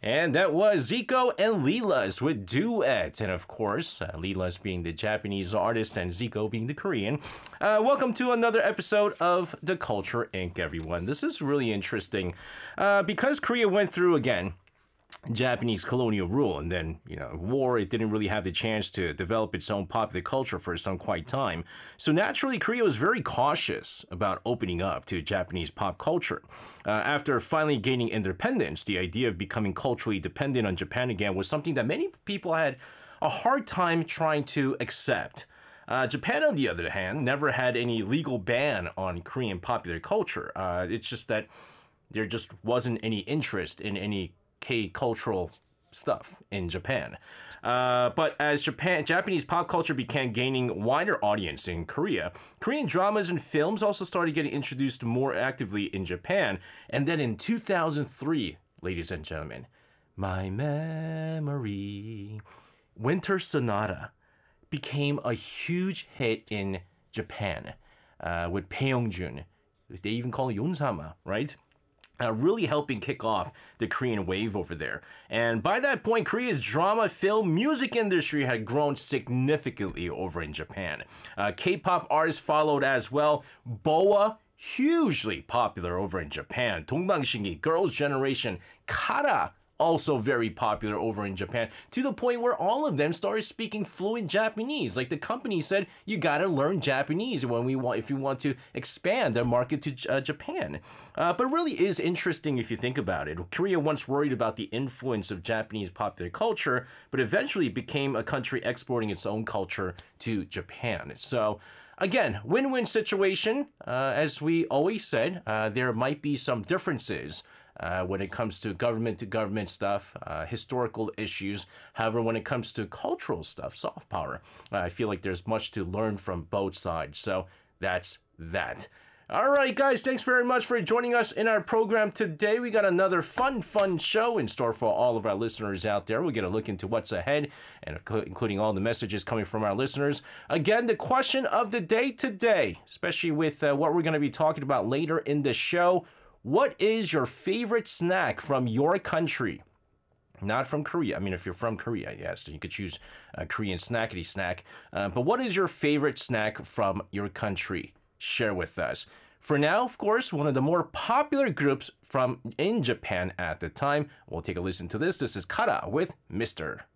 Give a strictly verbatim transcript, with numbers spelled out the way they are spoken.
And that was Zico and Lilas with Duet. And of course, uh, Lilas being the Japanese artist and Zico being the Korean. Uh, welcome to another episode of The Culture Incorporated, everyone. This is really interesting uh, because Korea went through, again, Japanese colonial rule, and then, you know, war. It didn't really have the chance to develop its own popular culture for some quite time. So naturally, Korea was very cautious about opening up to Japanese pop culture. Uh, after finally gaining independence, the idea of becoming culturally dependent on Japan again was something that many people had a hard time trying to accept. Uh, Japan, on the other hand, never had any legal ban on Korean popular culture. Uh, it's just that there just wasn't any interest in any K-cultural stuff in Japan. Uh, but as Japan, Japanese pop culture began gaining wider audience in Korea, Korean dramas and films also started getting introduced more actively in Japan. And then in two thousand three, ladies and gentlemen, My Memory, Winter Sonata became a huge hit in Japan uh, with Bae Young-jun. They even call it Yonsama, right? Uh, really helping kick off the Korean wave over there. And by that point, Korea's drama, film, music industry had grown significantly over in Japan. Uh, K-pop artists followed as well. BoA, hugely popular over in Japan. Dongbang Girls' Generation, Kara, also very popular over in Japan, to the point where all of them started speaking fluent Japanese. Like the company said, you gotta learn Japanese when we want, if you want to expand their market to uh, Japan. Uh, but it really is interesting if you think about it. Korea once worried about the influence of Japanese popular culture, but eventually became a country exporting its own culture to Japan. So again, win-win situation. Uh, as we always said, uh, there might be some differences Uh, when it comes to government-to-government stuff, uh, historical issues. However, when it comes to cultural stuff, soft power, uh, I feel like there's much to learn from both sides. So that's that. All right, guys, thanks very much for joining us in our program today. We got another fun, fun show in store for all of our listeners out there. We're going to look into what's ahead, and including all the messages coming from our listeners. Again, the question of the day today, especially with uh, what we're going to be talking about later in the show: what is your favorite snack from your country? Not from Korea. I mean, if you're from Korea, yes, you could choose a Korean snackety snack. Uh, but what is your favorite snack from your country? Share with us. For now, of course, one of the more popular groups from in Japan at the time. We'll take a listen to this. This is Kara with Mister